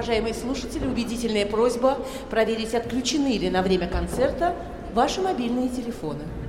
уважаемые слушатели, убедительная просьба проверить, отключены ли на время концерта ваши мобильные телефоны.